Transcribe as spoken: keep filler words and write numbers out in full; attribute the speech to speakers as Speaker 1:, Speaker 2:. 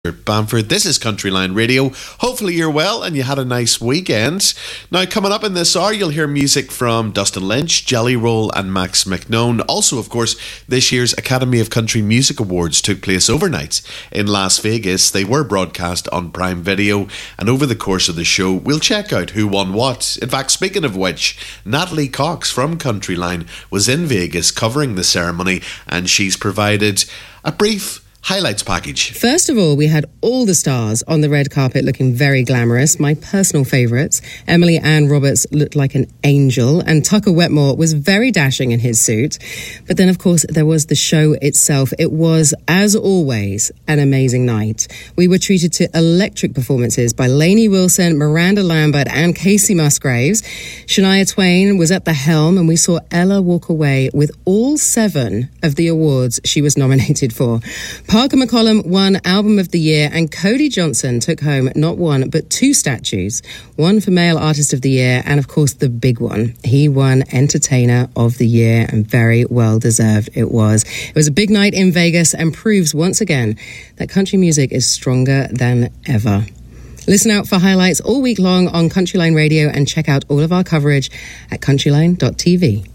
Speaker 1: Bamford. This is Countryline Radio. Hopefully you're well and you had a nice weekend. Now, coming up in this hour, you'll hear music from Dustin Lynch, Jelly Roll and Max McNone. Also, of course, this year's Academy of Country Music Awards took place overnight in Las Vegas. They were broadcast on Prime Video, and over the course of the show, we'll check out who won what. In fact, speaking of which, Natalie Cox from Countryline was in Vegas covering the ceremony, and she's provided a brief highlights package.
Speaker 2: First of all, we had all the stars on the red carpet looking very glamorous. My personal favourites. Emily Ann Roberts looked like an angel, and Tucker Wetmore was very dashing in his suit. But then, of course, there was the show itself. It was, as always, an amazing night. We were treated to electric performances by Lainey Wilson, Miranda Lambert and Casey Musgraves. Shania Twain was at the helm, and we saw Ella walk away with all seven of the awards she was nominated for. Parker McCollum won Album of the Year, and Cody Johnson took home not one but two statues, one for Male Artist of the Year, and of course the big one. He won Entertainer of the Year, and very well deserved it was. It was a big night in Vegas and proves once again that country music is stronger than ever. Listen out for highlights all week long on Countryline Radio and check out all of our coverage at countryline dot t v.